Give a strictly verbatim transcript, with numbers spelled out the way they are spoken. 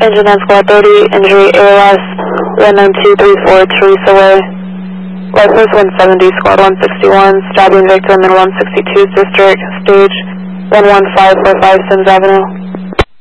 Engine on Squad thirty, injury A L S one nine two three four, Teresa Way. License one seventy, Squad one sixty-one, stabbing victim in one sixty-two's district, stage one one five four five, Sims Avenue.